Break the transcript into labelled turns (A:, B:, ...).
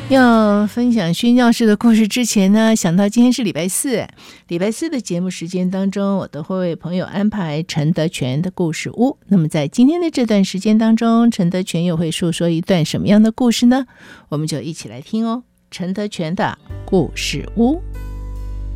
A: 要分享宣教士的故事之前呢，想到今天是礼拜四，礼拜四的节目时间当中，我都会为朋友安排陈德全的故事屋。那么在今天的这段时间当中，陈德全又会述说一段什么样的故事呢？我们就一起来听哦，陈德全的故事屋。